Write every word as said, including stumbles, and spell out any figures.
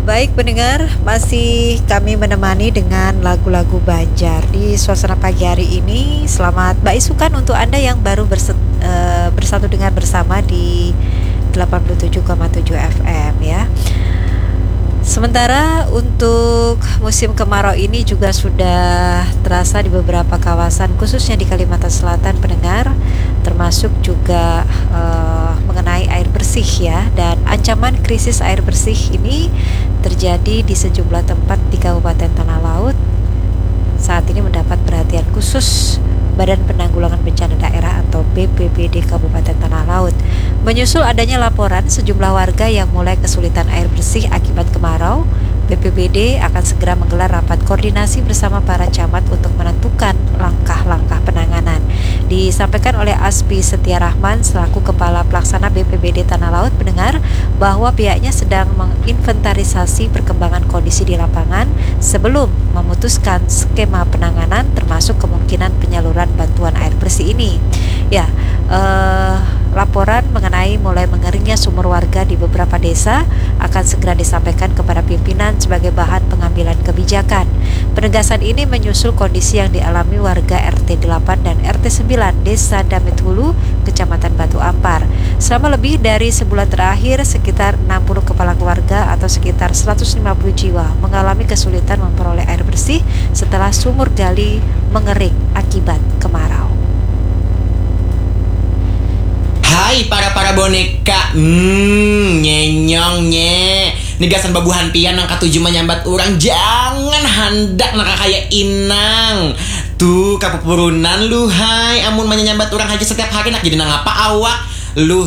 Baik pendengar, masih kami menemani dengan lagu-lagu Banjar di suasana pagi hari ini. Selamat beisukan untuk Anda yang baru berset, uh, bersatu dengan bersama di delapan puluh tujuh koma tujuh F M ya. Sementara untuk musim kemarau ini juga sudah terasa di beberapa kawasan, khususnya di Kalimantan Selatan pendengar, termasuk juga uh, mengenai air bersih ya. Dan ancaman krisis air bersih ini terjadi di sejumlah tempat di Kabupaten Tanah Laut. Saat ini mendapat perhatian khusus Badan Penanggulangan Bencana Daerah atau B P B D Kabupaten Tanah Laut. Menyusul adanya laporan sejumlah warga yang mulai kesulitan air bersih akibat kemarau, B P B D akan segera menggelar rapat koordinasi bersama para camat untuk menentukan langkah-langkah penanganan. Disampaikan oleh Aspi Setia Rahman selaku Kepala Pelaksana B P B D Tanah Laut mendengar bahwa pihaknya sedang menginventarisasi perkembangan kondisi di lapangan sebelum memutuskan skema penanganan termasuk kemungkinan penyaluran bantuan air bersih ini. Ya, eh, laporan mengenai mulai mengeringnya sumur warga di beberapa desa akan segera disampaikan kepada pimpinan sebagai bahan pengambilan kebijakan. Penegasan ini menyusul kondisi yang dialami warga R T delapan dan R T sembilan Desa Damit Hulu, Kecamatan Batu Ampar. Selama lebih dari sebulan terakhir, sekitar enam puluh kepala keluarga atau sekitar seratus lima puluh jiwa mengalami kesulitan memperoleh air bersih setelah sumur gali mengering akibat kemarau. Hai para-para boneka, hmm, nyenyong nye Negasan babuhan pian nang katuju menyambat orang. Jangan handak naka kaya inang. Tuh kapupurunan lu hai. Amun menyambat orang haji setiap hari nak jadi nang apa awak. Lu